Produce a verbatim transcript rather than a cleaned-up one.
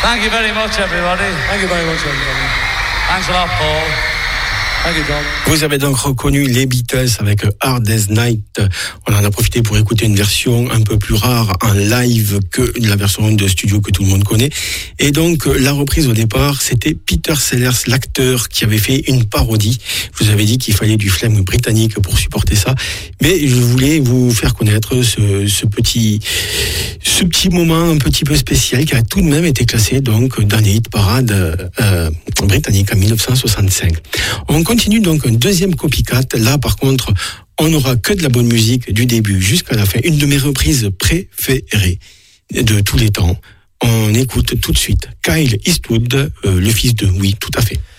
Thank you very much, everybody. Thank you very much, everybody. Thanks a lot, Paul. Thank you, Tom. Vous avez donc reconnu les Beatles avec Hard Day's Night. On en a profité pour écouter une version un peu plus rare en live que la version de studio que tout le monde connaît. Et donc, la reprise au départ, c'était Peter Sellers, l'acteur, qui avait fait une parodie. Je vous avais dit qu'il fallait du flegme britannique pour supporter ça. Mais je voulais vous faire connaître ce, ce petit, ce petit moment un petit peu spécial qui a tout de même été classé donc dans les hit parades euh, britanniques en dix-neuf cent soixante-cinq. On continue donc un deuxième copycat. Là, par contre, on n'aura que de la bonne musique du début jusqu'à la fin. Une de mes reprises préférées de tous les temps. On écoute tout de suite Kyle Eastwood, euh, le fils de... Oui, tout à fait.